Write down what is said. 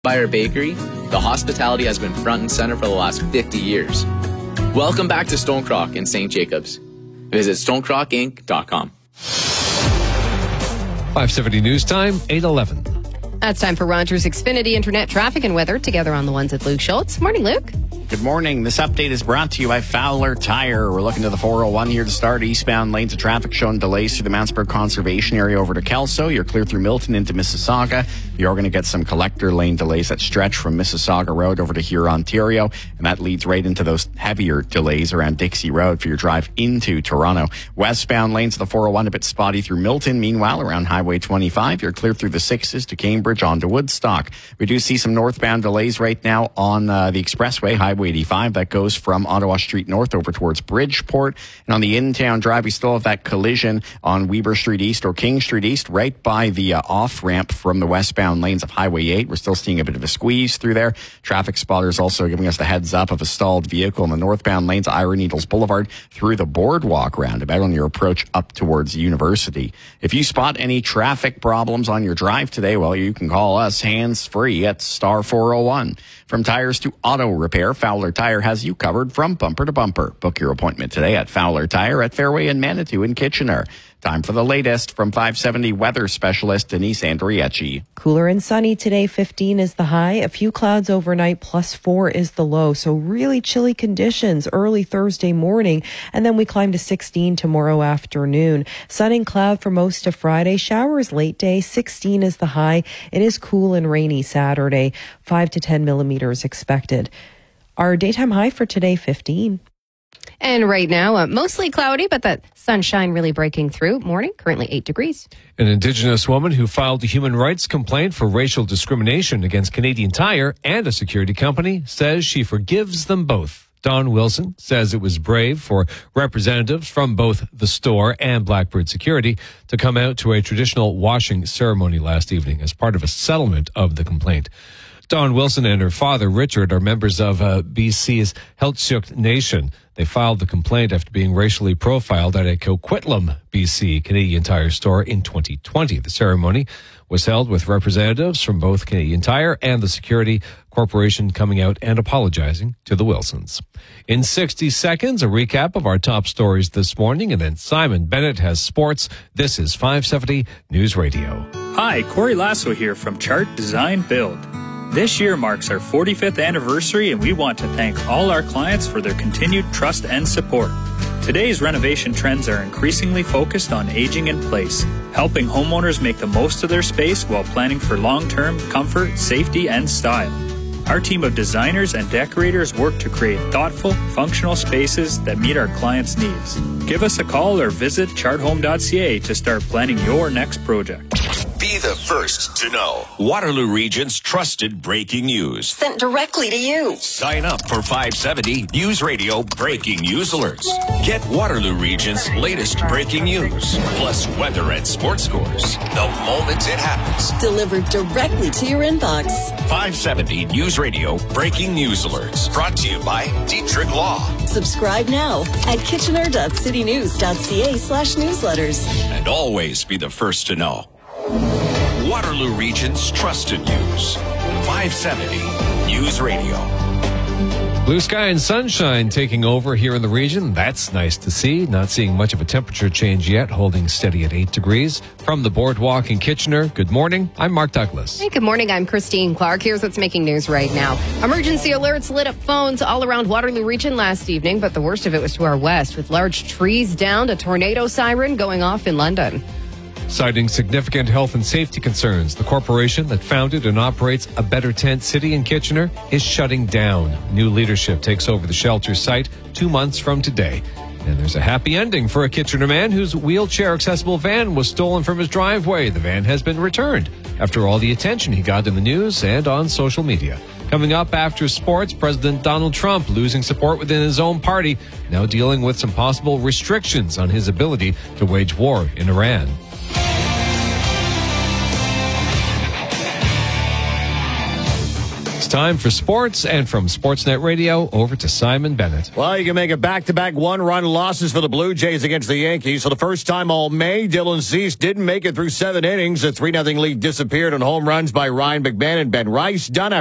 By our bakery, the hospitality has been front and center for the last 50 years. Welcome back to Stone Croc in St. Jacobs. Visit stonecrocinc.com. 570 News Time, 8:11. That's time for Rogers Xfinity Internet traffic and weather together on the ones with Luke Schultz. Morning, Luke. Good morning. This update is brought to you by Fowler Tire. We're looking to the 401 here to start. Eastbound lanes of traffic showing delays through the Mansburg Conservation Area over to Kelso. You're clear through Milton into Mississauga. You're going to get some collector lane delays that stretch from Mississauga Road over to Huron, Ontario. And that leads right into those heavier delays around Dixie Road for your drive into Toronto. Westbound lanes of the 401 a bit spotty through Milton. Meanwhile, around Highway 25, you're clear through the 6s to Cambridge onto Woodstock. We do see some northbound delays right now on the expressway, Highway 85. That goes from Ottawa Street North over towards Bridgeport. And on the in-town drive, we still have that collision on Weber Street East or King Street East right by the off-ramp from the westbound lanes of Highway 8. We're still seeing a bit of a squeeze through there. Traffic spotters also giving us the heads up of a stalled vehicle in the northbound lanes of Iron Needles Boulevard through the Boardwalk roundabout on your approach up towards University. If you spot any traffic problems on your drive today, well, you can call us hands-free at star 401. From tires to auto repair, Fowler Tire has you covered from bumper to bumper. Book your appointment today at Fowler Tire at Fairway and Manitou in Kitchener. Time for the latest from 570 weather specialist Denise Andriecci. Cooler and sunny today, 15 is the high. A few clouds overnight, +4 is the low. So really chilly conditions early Thursday morning. And then we climb to 16 tomorrow afternoon. Sun and cloud for most of Friday. Showers late day, 16 is the high. It is cool and rainy Saturday. 5 to 10 millimeters expected. Our daytime high for today, 15. And right now, mostly cloudy, but that sunshine really breaking through. Morning, currently 8 degrees. An Indigenous woman who filed a human rights complaint for racial discrimination against Canadian Tire and a security company says she forgives them both. Don Wilson says it was brave for representatives from both the store and Blackbird Security to come out to a traditional washing ceremony last evening as part of a settlement of the complaint. Dawn Wilson and her father, Richard, are members of BC's Heiltsuk Nation. They filed the complaint after being racially profiled at a Coquitlam, BC Canadian Tire store in 2020. The ceremony was held with representatives from both Canadian Tire and the Security Corporation coming out and apologizing to the Wilsons. In 60 seconds, a recap of our top stories this morning, and then Simon Bennett has sports. This is 570 News Radio. Hi, Corey Lasso here from Chart Design Build. This year marks our 45th anniversary, and we want to thank all our clients for their continued trust and support. Today's renovation trends are increasingly focused on aging in place, helping homeowners make the most of their space while planning for long-term comfort, safety, and style. Our team of designers and decorators work to create thoughtful, functional spaces that meet our clients' needs. Give us a call or visit charthome.ca to start planning your next project. Be the first to know. Waterloo Region's trusted breaking news. Sent directly to you. Sign up for 570 News Radio Breaking News Alerts. Get Waterloo Region's latest breaking news, plus weather and sports scores, the moment it happens. Delivered directly to your inbox. 570 News Radio Breaking News Alerts. Brought to you by Dietrich Law. Subscribe now at kitchener.citynews.ca/newsletters. And always be the first to know. Waterloo Region's trusted news. 570 News Radio. Blue sky and sunshine taking over here in the region. That's nice to see. Not seeing much of a temperature change yet, holding steady at 8 degrees. From the Boardwalk in Kitchener, good morning. I'm Mark Douglas. Hey, good morning. I'm Christine Clark. Here's what's making news right now. Emergency alerts lit up phones all around Waterloo Region last evening, but the worst of it was to our west, with large trees downed, a tornado siren going off in London. Citing significant health and safety concerns, the corporation that founded and operates a Better Tent City in Kitchener is shutting down. New leadership takes over the shelter site 2 months from today. And there's a happy ending for a Kitchener man whose wheelchair-accessible van was stolen from his driveway. The van has been returned after all the attention he got in the news and on social media. Coming up after sports, President Donald Trump losing support within his own party, now dealing with some possible restrictions on his ability to wage war in Iran. It's time for sports, and from Sportsnet Radio, over to Simon Bennett. Well, you can make it back-to-back one-run losses for the Blue Jays against the Yankees. For the first time all May, Dylan Cease didn't make it through 7 innings. A 3-0 lead disappeared on home runs by Ryan McMahon and Ben Rice. Done